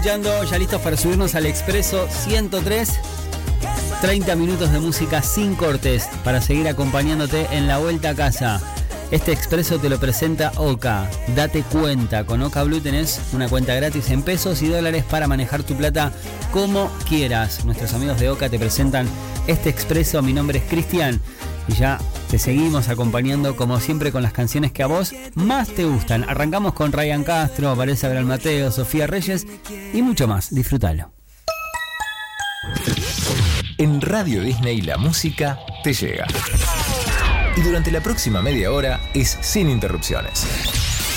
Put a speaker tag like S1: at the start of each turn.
S1: escuchando, ya listos para subirnos al Expreso 103. 30 minutos de música sin cortes para seguir acompañándote en la vuelta a casa. Este Expreso te lo presenta Oca. Date cuenta, con Oca Blue tenés una cuenta gratis en pesos y dólares para manejar tu plata como quieras. Nuestros amigos de Oca te presentan este Expreso. Mi nombre es Cristian y ya te seguimos acompañando como siempre con las canciones que a vos más te gustan. Arrancamos con Ryan Castro, Vanessa Gran Mateo, Sofía Reyes y mucho más. Disfrútalo.
S2: En Radio Disney la música te llega. Y durante la próxima media hora es sin interrupciones.